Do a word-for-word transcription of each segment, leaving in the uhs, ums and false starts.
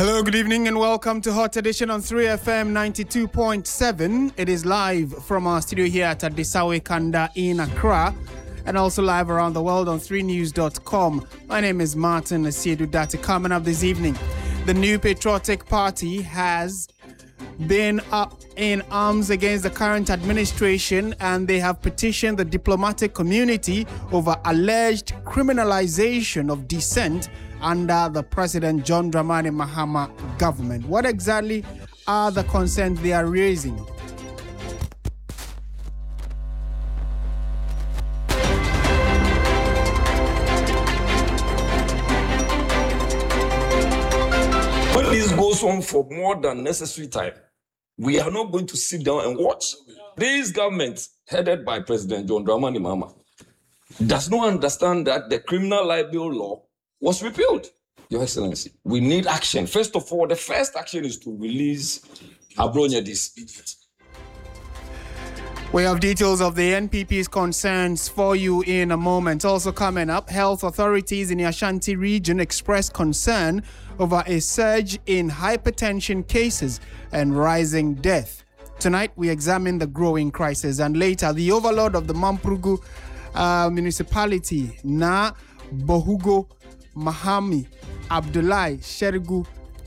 Hello, good evening and welcome to Hot Edition on three F M ninety-two point seven. It is live from our studio here at Adisawe Kanda in Accra and also live around the world on three news dot com. My name is Martin Asiedu Dati. Coming up this evening, the New Patriotic Party has been up in arms against the current administration, and they have petitioned the diplomatic community over alleged criminalization of dissent under the President John Dramani Mahama government. What exactly are the concerns they are raising? When this goes on for more than necessary time, we are not going to sit down and watch. This government, headed by President John Dramani Mahama, does not understand that the criminal libel law was repealed. Your Excellency, we need action. First of all, the first action is to release Abronya, this idiot. We have details of the N P P's concerns for you in a moment. Also coming up, health authorities in the Ashanti region expressed concern over a surge in hypertension cases and rising death. Tonight, we examine the growing crisis, and later, the overlord of the Mamprugu uh, municipality, Na Bohugo Mahami Abdullahi Sherigu,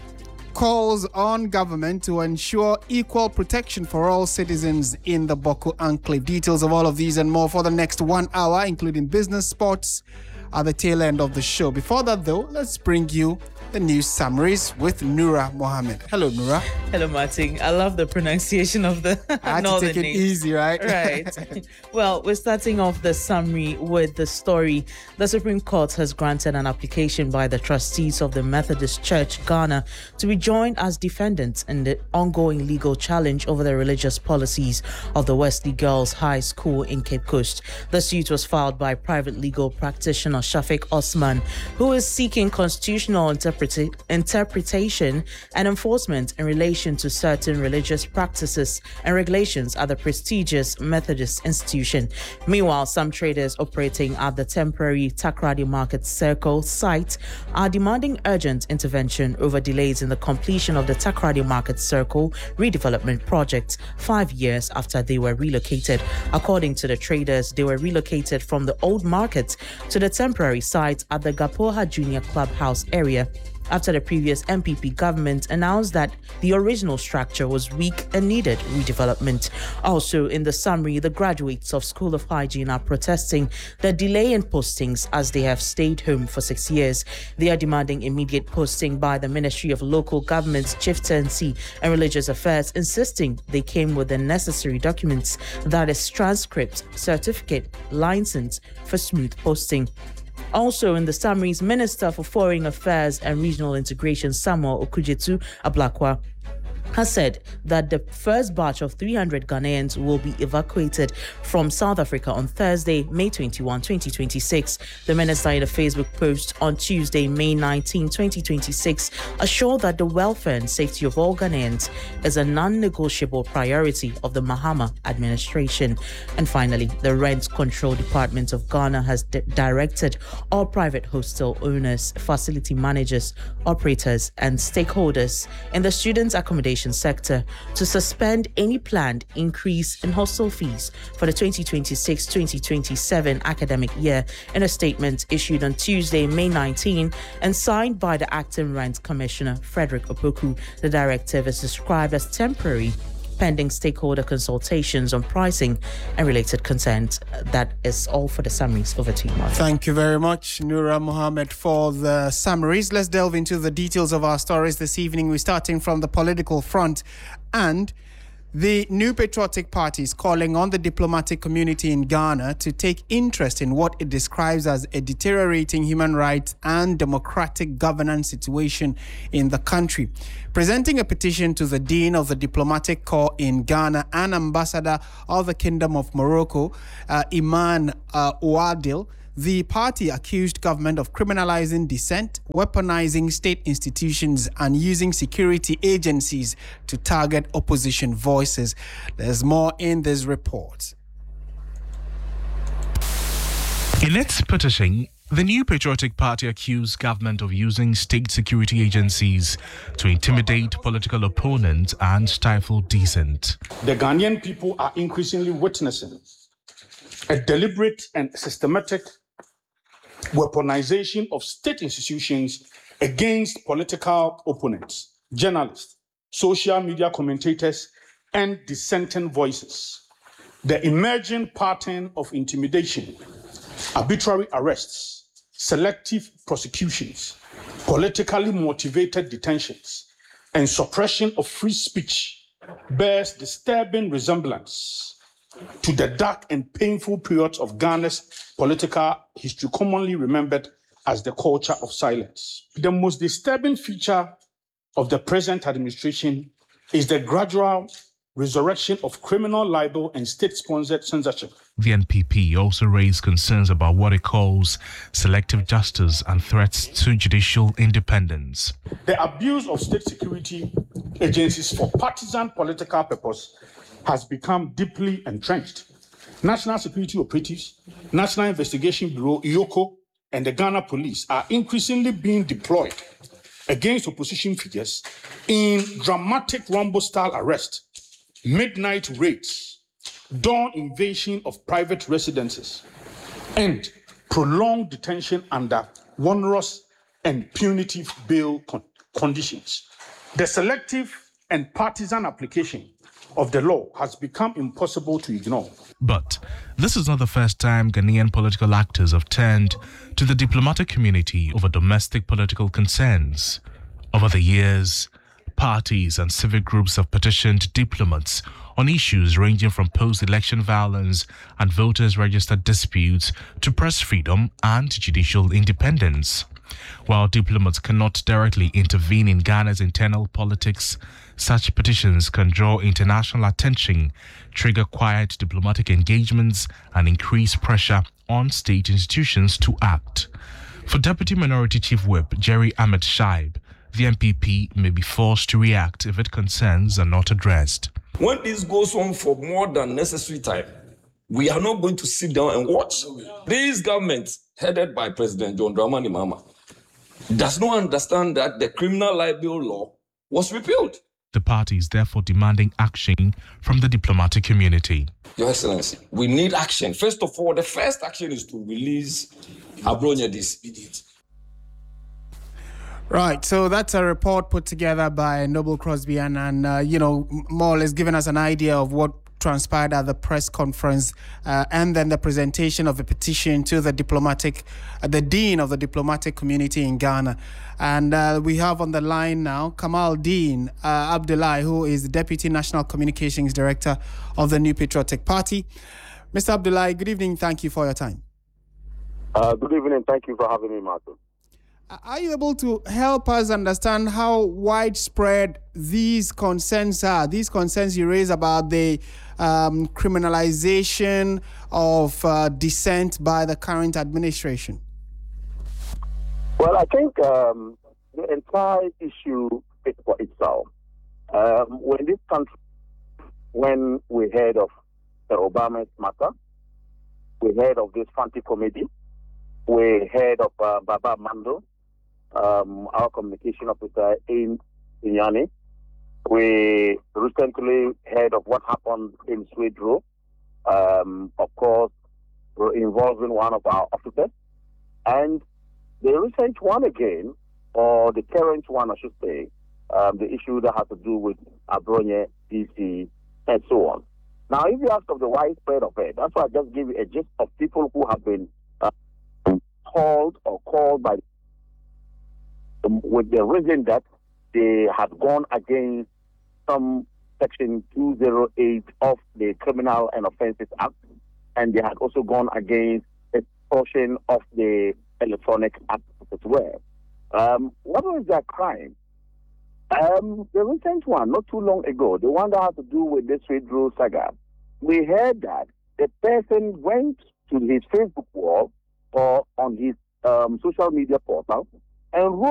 calls on government to ensure equal protection for all citizens in the Boko Enclave. Details of all of these and more for the next one hour, including business, sports, at the tail end of the show. Before that, though, let's bring you the news summaries with Nura Mohammed. Hello, Nura. Hello, Martin. I love the pronunciation of the I had to take it names. easy, right? Right. Well, we're starting off the summary with the story. The Supreme Court has granted an application by the trustees of the Methodist Church, Ghana, to be joined as defendants in the ongoing legal challenge over the religious policies of the Wesley Girls High School in Cape Coast. The suit was filed by private legal practitioner Shafiq Osman, who is seeking constitutional interpretation interpretation and enforcement in relation to certain religious practices and regulations at the prestigious Methodist institution. Meanwhile, some traders operating at the temporary Takoradi Market Circle site are demanding urgent intervention over delays in the completion of the Takoradi Market Circle redevelopment project five years after they were relocated. According to the traders, they were relocated from the old market to the temporary site at the Gapoha Junior Clubhouse area after the previous N P P government announced that the original structure was weak and needed redevelopment. Also, in the summary, the graduates of School of Hygiene are protesting the delay in postings as they have stayed home for six years. They are demanding immediate posting by the Ministry of Local Government's Chieftaincy and Religious Affairs, insisting they came with the necessary documents, that is, transcript, certificate, license for smooth posting. Also in the summaries, Minister for Foreign Affairs and Regional Integration Samuel Okujetu Ablakwa has said that the first batch of three hundred Ghanaians will be evacuated from South Africa on Thursday, May twenty-first, twenty twenty-six. The minister in a Facebook post on Tuesday, May nineteenth, twenty twenty-six, assured that the welfare and safety of all Ghanaians is a non-negotiable priority of the Mahama administration. And finally, the Rent Control Department of Ghana has di- directed all private hostel owners, facility managers, operators, and stakeholders in the students' accommodation sector to suspend any planned increase in hostel fees for the twenty twenty-six twenty twenty-seven academic year. In a statement issued on Tuesday, May nineteenth, and signed by the Acting Rent Commissioner Frederick Opoku, the directive is described as temporary, pending stakeholder consultations on pricing and related concerns. That is all for the summaries. Over to you, Mark. Thank you very much, Nura Mohammed, for the summaries. Let's delve into the details of our stories this evening. We're starting from the political front, and the New Patriotic Party is calling on the diplomatic community in Ghana to take interest in what it describes as a deteriorating human rights and democratic governance situation in the country. Presenting a petition to the Dean of the Diplomatic Corps in Ghana and Ambassador of the Kingdom of Morocco, uh, Iman uh, Ouadil, the party accused government of criminalizing dissent, weaponizing state institutions, and using security agencies to target opposition voices. There's more in this report. In its petition, The New Patriotic Party accused government of using state security agencies to intimidate political opponents and stifle dissent. The Ghanaian people are increasingly witnessing a deliberate and systematic weaponization of state institutions against political opponents, journalists, social media commentators, and dissenting voices. The emerging pattern of intimidation, arbitrary arrests, selective prosecutions, politically motivated detentions, and suppression of free speech bears disturbing resemblance to the dark and painful periods of Ghana's political history, commonly remembered as the culture of silence. The most disturbing feature of the present administration is the gradual resurrection of criminal libel and state-sponsored censorship. The N P P also raised concerns about what it calls selective justice and threats to judicial independence. The abuse of state security agencies for partisan political purpose has become deeply entrenched. National security operatives, National Investigation Bureau, I O C O, and the Ghana Police are increasingly being deployed against opposition figures in dramatic Rambo-style arrest, midnight raids, dawn invasion of private residences, and prolonged detention under onerous and punitive bail con- conditions. The selective and partisan application of the law has become impossible to ignore. But this is not the first time Ghanaian political actors have turned to the diplomatic community over domestic political concerns. Over the years, parties and civic groups have petitioned diplomats on issues ranging from post-election violence and voters register disputes to press freedom and judicial independence. While diplomats cannot directly intervene in Ghana's internal politics, such petitions can draw international attention, trigger quiet diplomatic engagements, and increase pressure on state institutions to act. For Deputy Minority Chief Whip Jerry Ahmed Shaib, the N P P may be forced to react if its concerns are not addressed. When this goes on for more than necessary time, we are not going to sit down and watch. This government, headed by President John Dramani Mahama, does not understand that the criminal libel law was repealed. The party is therefore demanding action from the diplomatic community. Your Excellency, we need action. First of all, the first action is to release Abronya this idiot. Right, so that's a report put together by Noble Crosby and, and uh, you know, more or less giving us an idea of what transpired at the press conference uh, and then the presentation of a petition to the diplomatic, uh, the Dean of the diplomatic community in Ghana. And uh, we have on the line now Kamal Dean uh, Abdullahi, who is the Deputy National Communications Director of the New Patriotic Party. Mister Abdullahi, good evening. Thank you for your time. Uh, good evening. Thank you for having me, Martin. Are you able to help us understand how widespread these concerns are? These concerns you raise about the um, criminalization of uh, dissent by the current administration? Well, I think um, the entire issue speaks for itself. Um, when this country, when we heard of the Obama's matter, we heard of this Fanti committee, we heard of uh, Baba Mando, um, our communication officer in Inyani. We recently heard of what happened in Swedro, um, of course, involving one of our officers. And the recent one again, or the current one, I should say, um, the issue that has to do with Abronya, D C, and so on. Now, if you ask of the widespread of it, that's why I just give you a gist of people who have been uh, called or called by um, with the reason that they had gone against some section two oh eight of the Criminal and Offences Act, and they had also gone against a portion of the Electronic Act as well. Um, what was their crime? Um, the recent one, not too long ago, the one that had to do with this Swedro saga, we heard that the person went to his Facebook wall or on his um, social media portal and wrote